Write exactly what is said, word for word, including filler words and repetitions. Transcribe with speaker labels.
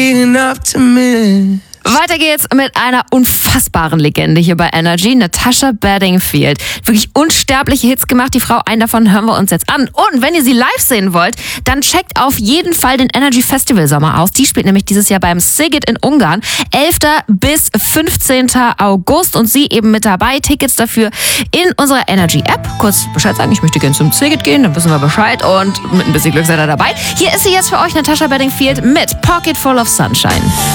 Speaker 1: enough to miss.
Speaker 2: Weiter geht's mit einer unfassbaren Legende hier bei Energy, Natasha Bedingfield. Wirklich unsterbliche Hits gemacht, die Frau. Einen davon hören wir uns jetzt an. Und wenn ihr sie live sehen wollt, dann checkt auf jeden Fall den Energy Festival Sommer aus. Die spielt nämlich dieses Jahr beim Sziget in Ungarn. elfter bis fünfzehnter August und sie eben mit dabei. Tickets dafür in unserer Energy App. Kurz Bescheid sagen, ich möchte gerne zum Sziget gehen, dann wissen wir Bescheid und mit ein bisschen Glück seid ihr dabei. Hier ist sie jetzt für euch, Natasha Bedingfield mit Pocket Full of Sunshine.